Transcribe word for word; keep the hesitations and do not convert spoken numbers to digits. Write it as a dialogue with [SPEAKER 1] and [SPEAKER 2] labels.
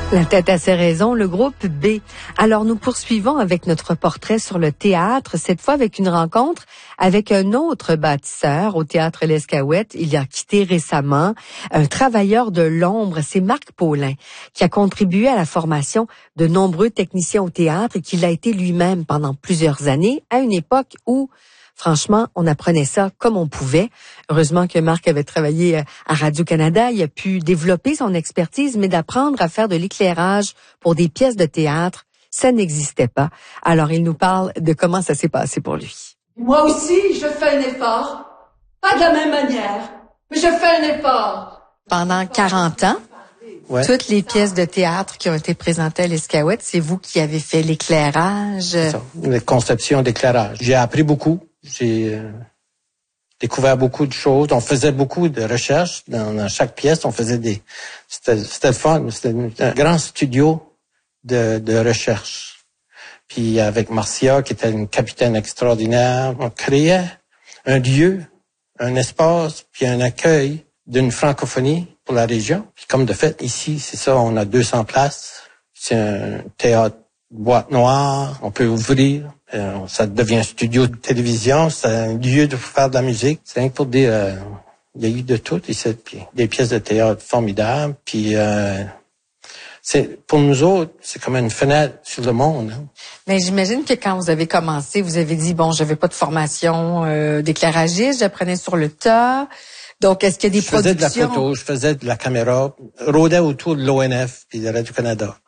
[SPEAKER 1] La tête a ses raisons, le groupe B. Alors nous poursuivons avec notre portrait sur le théâtre, cette fois avec une rencontre avec un autre bâtisseur au Théâtre L'Escaouette. Il a quitté récemment, un travailleur de l'ombre, c'est Marc Paulin, qui a contribué à la formation de nombreux techniciens au théâtre et qui l'a été lui-même pendant plusieurs années, à une époque où franchement, on apprenait ça comme on pouvait. Heureusement que Marc avait travaillé à Radio-Canada. Il a pu développer son expertise, mais d'apprendre à faire de l'éclairage pour des pièces de théâtre, ça n'existait pas. Alors, il nous parle de comment ça s'est passé pour lui.
[SPEAKER 2] Moi aussi, je fais un effort. Pas de la même manière, mais je fais un effort.
[SPEAKER 1] Pendant quarante ans,
[SPEAKER 3] ouais.
[SPEAKER 1] Toutes les pièces de théâtre qui ont été présentées à l'Escaouette, c'est vous qui avez fait l'éclairage.
[SPEAKER 3] C'est ça, la conception d'éclairage. J'ai appris beaucoup. J'ai euh, découvert beaucoup de choses. On faisait beaucoup de recherches dans, dans chaque pièce. On faisait des... C'était, c'était le fun. C'était un grand studio de, de recherche. Puis avec Marcia, qui était une capitaine extraordinaire, on créait un lieu, un espace, puis un accueil d'une francophonie pour la région. Puis comme de fait, ici, c'est ça, on a deux cents places. C'est un théâtre boîte noire, on peut ouvrir. Euh, ça devient un studio de télévision, c'est un lieu de faire de la musique. C'est rien que pour dire, euh, il y a eu de tout ici, puis des pièces de théâtre formidables. Puis euh, c'est pour nous autres, c'est comme une fenêtre sur le monde. Hein.
[SPEAKER 1] Mais j'imagine que quand vous avez commencé, vous avez dit bon, j'avais pas de formation euh, d'éclairagiste, j'apprenais sur le tas. Donc, est-ce qu'il y a des
[SPEAKER 3] je productions? Je faisais de la photo, je faisais de la caméra, rôdais autour de l'O N F puis de Radio-Canada.